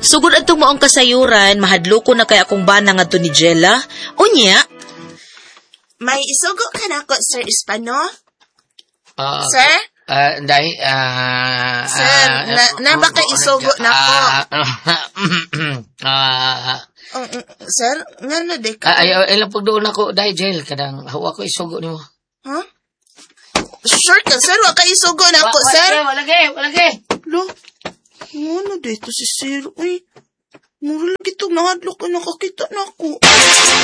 Sugod atong maong kasayuran, mahadlo ko na kay akong bana nga to ni Jella. Unya, May isugo ka na ako, Sir Ispano? Ah, Sir? Dahil, Sir, na baka isugo na ko. Sir, nga na de ka. ilang pagdoon ako, dahil Jel, kadang, hawa ko isugo ni mo. Huh? Sure ka, sir? Waka isugo na ko, sir? Walagi. Lo, ano dito si Sir? Uy, mura lagi itong nahadlok ko nakakita na ako.